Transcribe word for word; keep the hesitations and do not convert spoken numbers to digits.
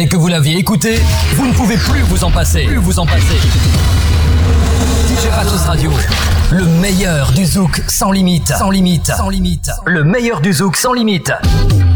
et que vous l'aviez écouté, vous ne pouvez plus vous en passer. Plus vous en passer. D J Patos Radio, le meilleur du zouk sans limite. Sans limite. Sans limite. Le meilleur du zouk sans limite.